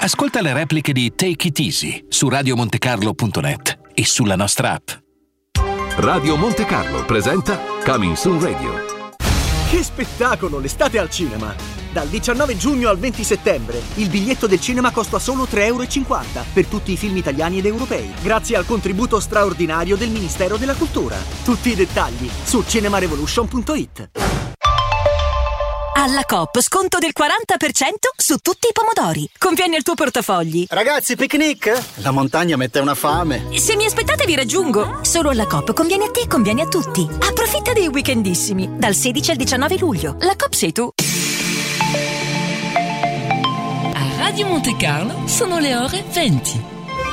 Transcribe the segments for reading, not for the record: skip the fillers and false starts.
Ascolta le repliche di Take It Easy su radiomontecarlo.net e sulla nostra app. Radio Monte Carlo presenta Coming Soon Radio. Che spettacolo, l'estate al cinema! Dal 19 giugno al 20 settembre il biglietto del cinema costa solo €3,50 per tutti i film italiani ed europei, grazie al contributo straordinario del Ministero della Cultura. Tutti i dettagli su cinemarevolution.it. Alla Coop sconto del 40% su tutti i pomodori. Conviene il tuo portafogli. Ragazzi, picnic? La montagna mette una fame. Se mi aspettate vi raggiungo. Solo alla Coop conviene a te, conviene a tutti. Approfitta dei weekendissimi dal 16 al 19 luglio. La Coop sei tu. A Radio Monte Carlo sono le ore 20.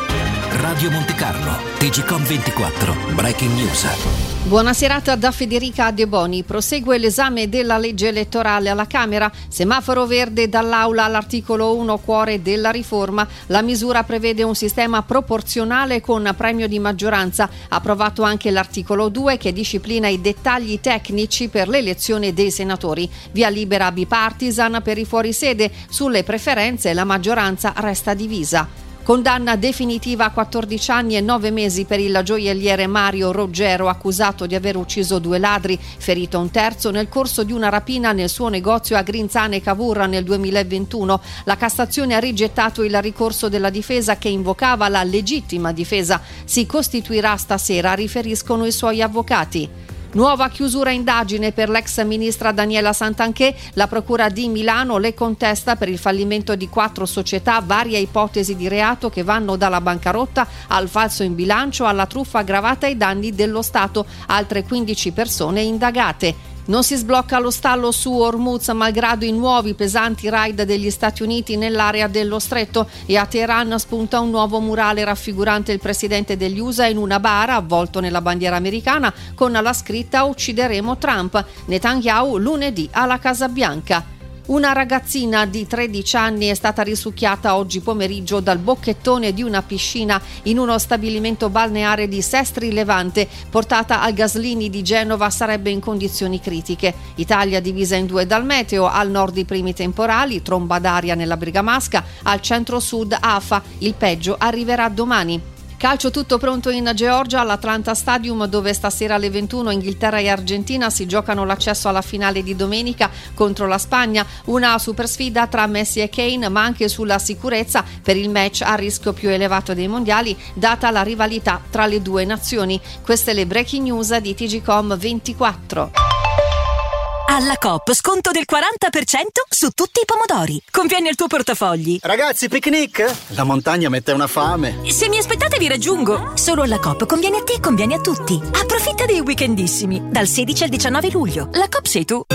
Radio Monte Carlo, TGcom 24, Breaking News. Buona serata da Federica De Boni. Prosegue l'esame della legge elettorale alla Camera. Semaforo verde dall'Aula all'articolo 1, cuore della riforma. La misura prevede un sistema proporzionale con premio di maggioranza. Approvato anche l'articolo 2 che disciplina i dettagli tecnici per l'elezione dei senatori. Via libera bipartisan per i fuorisede. Sulle preferenze la maggioranza resta divisa. Condanna definitiva a 14 anni e 9 mesi per il gioielliere Mario Roggero, accusato di aver ucciso 2 ladri, ferito un terzo nel corso di una rapina nel suo negozio a Grinzane Cavour nel 2021. La Cassazione ha rigettato il ricorso della difesa che invocava la legittima difesa. Si costituirà stasera, riferiscono i suoi avvocati. Nuova chiusura indagine per l'ex ministra Daniela Santanchè. La procura di Milano le contesta per il fallimento di 4 società varie ipotesi di reato che vanno dalla bancarotta al falso in bilancio alla truffa aggravata ai danni dello Stato. Altre 15 persone indagate. Non si sblocca lo stallo su Hormuz malgrado i nuovi pesanti raid degli Stati Uniti nell'area dello stretto, e a Teheran spunta un nuovo murale raffigurante il presidente degli USA in una bara avvolto nella bandiera americana con la scritta "Uccideremo Trump". Netanyahu lunedì alla Casa Bianca. Una ragazzina di 13 anni è stata risucchiata oggi pomeriggio dal bocchettone di una piscina in uno stabilimento balneare di Sestri Levante. Portata al Gaslini di Genova, sarebbe in condizioni critiche. Italia divisa in 2 dal meteo: al nord i primi temporali, tromba d'aria nella Bergamasca, al centro-sud afa. Il peggio arriverà domani. Calcio tutto pronto in Georgia all'Atlanta Stadium, dove stasera alle 21 Inghilterra e Argentina si giocano l'accesso alla finale di domenica contro la Spagna. Una super sfida tra Messi e Kane, ma anche sulla sicurezza per il match a rischio più elevato dei mondiali, data la rivalità tra le due nazioni. Queste le breaking news di TGcom 24. Alla Coop sconto del 40% su tutti i pomodori. Conviene il tuo portafogli. Ragazzi, picnic? La montagna mette una fame. Se mi aspettate vi raggiungo. Solo alla Coop conviene a te, conviene a tutti. Approfitta dei weekendissimi dal 16 al 19 luglio. La Coop sei tu.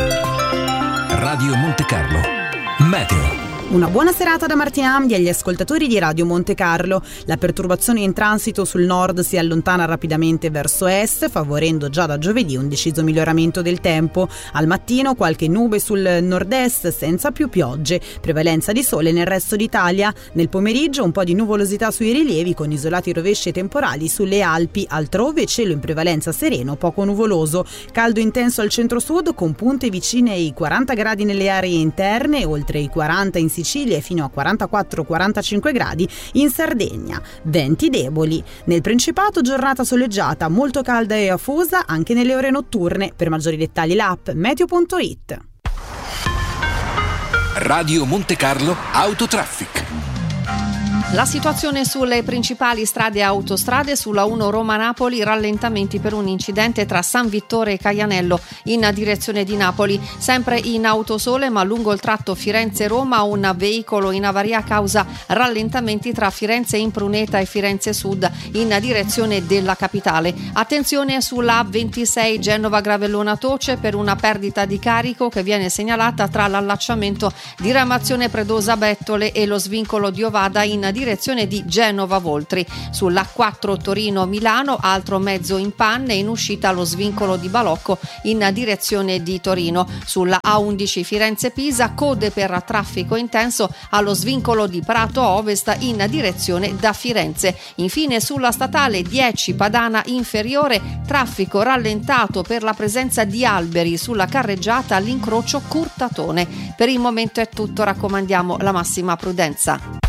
Radio Monte Carlo, meteo. Una buona serata da Martina Amdi agli ascoltatori di Radio Monte Carlo. La perturbazione in transito sul nord si allontana rapidamente verso est, favorendo già da giovedì un deciso miglioramento del tempo. Al mattino qualche nube sul nord-est senza più piogge, prevalenza di sole nel resto d'Italia. Nel pomeriggio un po' di nuvolosità sui rilievi con isolati rovesci e temporali sulle Alpi, altrove cielo in prevalenza sereno, poco nuvoloso. Caldo intenso al centro-sud con punte vicine ai 40 gradi nelle aree interne, oltre i 40 in Sicilia e fino a 44-45 gradi in Sardegna. Venti deboli. Nel Principato giornata soleggiata, molto calda e afosa anche nelle ore notturne. Per maggiori dettagli l'app meteo.it. Radio Monte Carlo Autotraffic. La situazione sulle principali strade e autostrade: sulla 1 Roma-Napoli, rallentamenti per un incidente tra San Vittore e Caianello in direzione di Napoli. Sempre in autosole, ma lungo il tratto Firenze-Roma, un veicolo in avaria causa rallentamenti tra Firenze Impruneta e Firenze Sud in direzione della capitale. Attenzione sulla A26 Genova-Gravellona-Toce per una perdita di carico che viene segnalata tra l'allacciamento di Ramazione Predosa-Bettole e lo svincolo di Ovada in direzione di Genova-Voltri. Sulla 4 Torino-Milano, altro mezzo in panne in uscita allo svincolo di Balocco in direzione di Torino. Sulla A11 Firenze-Pisa, code per traffico intenso allo svincolo di Prato Ovest in direzione da Firenze. Infine sulla statale 10 Padana Inferiore, traffico rallentato per la presenza di alberi sulla carreggiata all'incrocio Curtatone. Per il momento è tutto, raccomandiamo la massima prudenza.